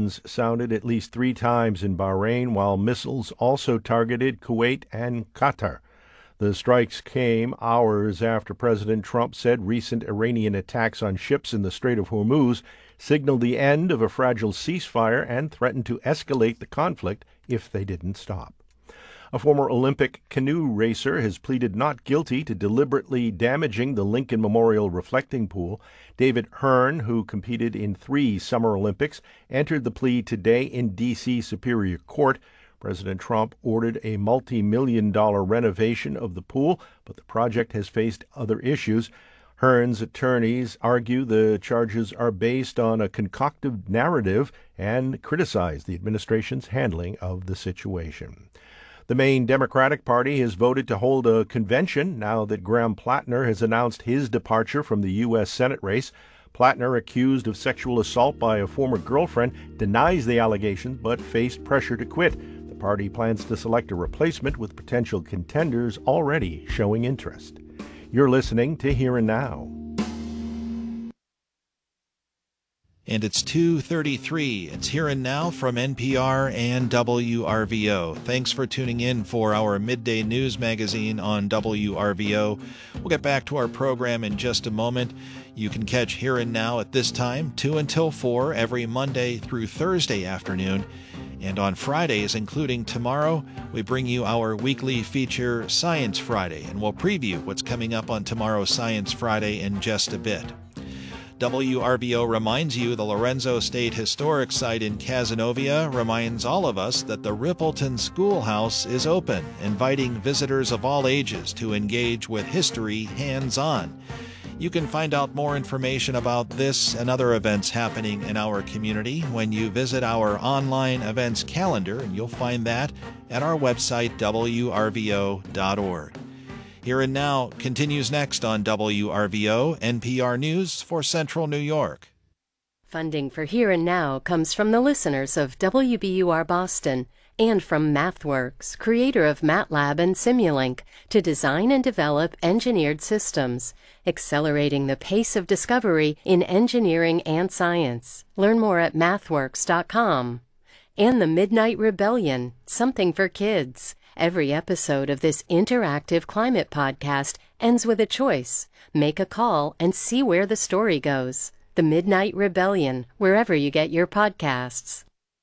guns sounded at least 3 times in Bahrain, while missiles also targeted Kuwait and Qatar. The strikes came hours after President Trump said recent Iranian attacks on ships in the Strait of Hormuz signaled the end of a fragile ceasefire and threatened to escalate the conflict if they didn't stop. A former Olympic canoe racer has pleaded not guilty to deliberately damaging the Lincoln Memorial reflecting pool. David Hearn, who competed in 3 Summer Olympics, entered the plea today in D.C. Superior Court. President Trump ordered a multi-million-dollar renovation of the pool, but the project has faced other issues. Hearn's attorneys argue the charges are based on a concocted narrative and criticize the administration's handling of the situation. The Maine Democratic Party has voted to hold a convention now that Graham Plattner has announced his departure from the U.S. Senate race. Plattner, accused of sexual assault by a former girlfriend, denies the allegations but faced pressure to quit. The party plans to select a replacement with potential contenders already showing interest. You're listening to Here and Now. And it's 2:33. It's Here and Now from NPR and WRVO. Thanks for tuning in for our midday news magazine on WRVO. We'll get back to our program in just a moment. You can catch Here and Now at this time, 2 until 4, every Monday through Thursday afternoon. And on Fridays, including tomorrow, we bring you our weekly feature, Science Friday, and we'll preview what's coming up on tomorrow's Science Friday in just a bit. WRVO reminds you the Lorenzo State Historic Site in Cazenovia reminds all of us that the Rippleton Schoolhouse is open, inviting visitors of all ages to engage with history hands-on. You can find out more information about this and other events happening in our community when you visit our online events calendar, and you'll find that at our website, wrvo.org. Here and Now continues next on WRVO, NPR News for Central New York. Funding for Here and Now comes from the listeners of WBUR Boston and from MathWorks, creator of MATLAB and Simulink, to design and develop engineered systems, accelerating the pace of discovery in engineering and science. Learn more at mathworks.com. And the Midnight Rebellion, something for kids. Every episode of this interactive climate podcast ends with a choice. Make a call and see where the story goes. The Midnight Rebellion, wherever you get your podcasts.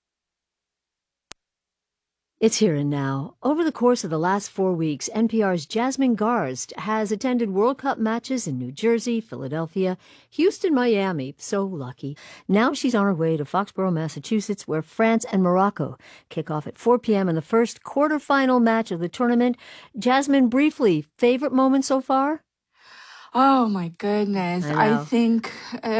It's Here and Now. Over the course of the last 4 weeks, NPR's Jasmine Garsd has attended World Cup matches in New Jersey, Philadelphia, Houston, Miami. So lucky. Now she's on her way to Foxborough, Massachusetts, where France and Morocco kick off at 4 p.m. in the first quarterfinal match of the tournament. Jasmine, briefly, favorite moment so far? Oh my goodness. I think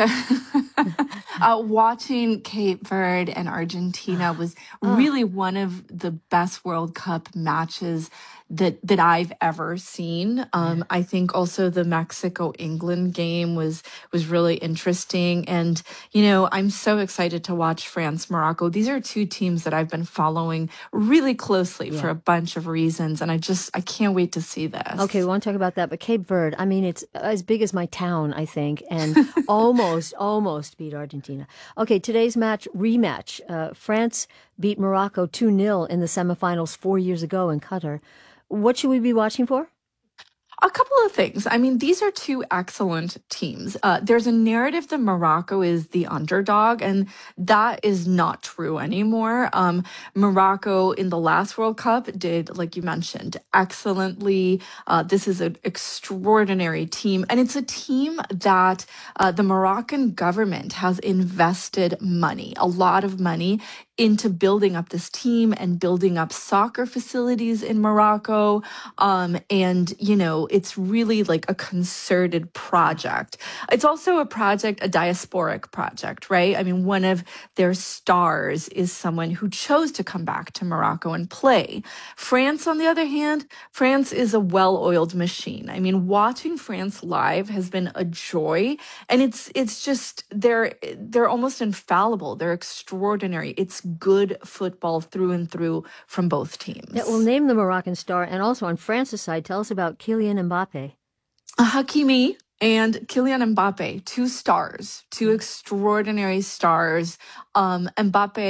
watching Cape Verde and Argentina was really one of the best World Cup matches that I've ever seen. I think also the Mexico-England game was really interesting. And, you know, I'm so excited to watch France-Morocco. These are 2 teams that I've been following really closely for a bunch of reasons. And I can't wait to see this. Okay, we want to talk about that. But Cape Verde, I mean, it's as big as my town, I think, and almost beat Argentina. Okay, today's rematch. France beat Morocco 2-0 in the semifinals 4 years ago in Qatar. What should we be watching for? A couple of things. I mean, these are 2 excellent teams. There's a narrative that Morocco is the underdog, and that is not true anymore. Morocco in the last World Cup did, like you mentioned, excellently. This is an extraordinary team, and it's a team that the Moroccan government has invested money, a lot of money, into building up this team and building up soccer facilities in Morocco. And, you know, it's really like a concerted project. It's also a diasporic project, right? I mean, one of their stars is someone who chose to come back to Morocco and play. France, on the other hand, France is a well-oiled machine. I mean, watching France live has been a joy. And it's just, they're almost infallible. They're extraordinary. It's good football through and through from both teams. Yeah, we'll name the Moroccan star. And also on France's side, tell us about Kylian Mbappe. Hakimi and Kylian Mbappe, 2 stars, 2 extraordinary stars. Mbappe